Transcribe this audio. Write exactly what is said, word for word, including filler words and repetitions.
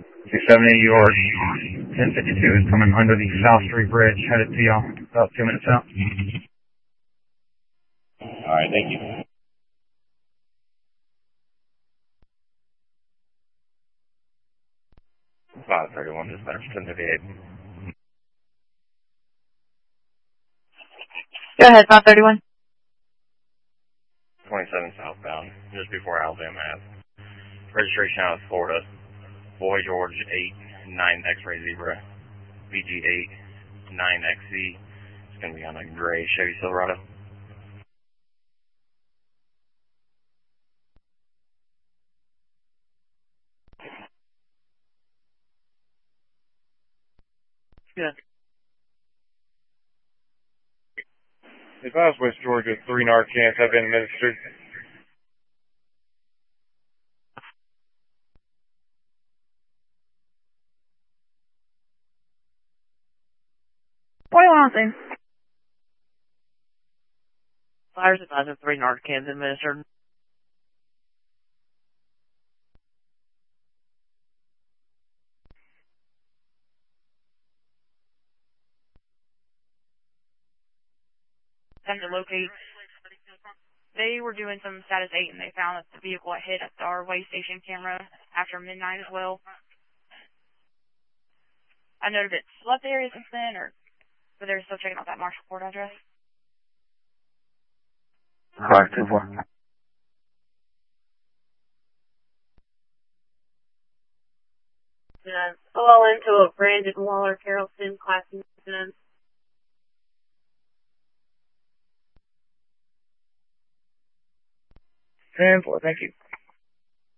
two seventy, your ten fifty-two is coming under the South Street Bridge, headed to y'all, about two minutes out. Alright, thank you. five thirty-one, dispatch, ten fifty-eight. Go ahead, five thirty-one. twenty-seven southbound, just before Alabama Ave. Registration out of Florida. Boy George eight nine X-ray Zebra. B G eight nine X Z. It's going to be on a gray Chevy Silverado. Good. Advise West Georgia, three Narcans have been administered. What do you want to say? Flyers advise of three Narcans administered. Time to locate. They were doing some status eight and they found that the vehicle had hit our way station camera after midnight as well. I noted it's left the area since then, or but they're still checking out that Marshall Court address. Five two four. Yeah, all into a Brandon Waller Carrollton class incident. ten four, thank you.